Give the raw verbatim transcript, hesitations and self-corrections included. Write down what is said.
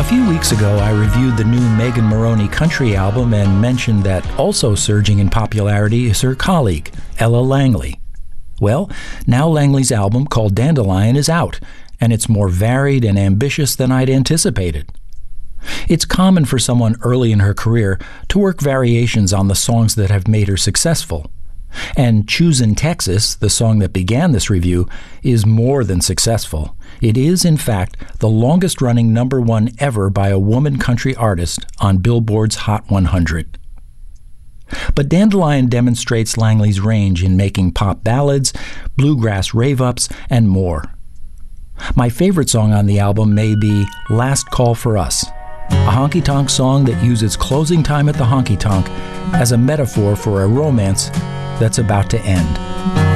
few weeks ago, I reviewed the new Megan Moroney country album and mentioned that also surging in popularity is her colleague, Ella Langley. Well, now Langley's album, called Dandelion, is out, and it's more varied and ambitious than I'd anticipated. It's common for someone early in her career to work variations on the songs that have made her successful. And Choosin' Texas, the song that began this review, is more than successful. It is, in fact, the longest-running number one ever by a woman country artist on Billboard's Hot one hundred. But Dandelion demonstrates Langley's range in making pop ballads, bluegrass rave-ups, and more. My favorite song on the album may be Last Call for Us, a honky-tonk song that uses closing time at the honky-tonk as a metaphor for a romance that's about to end.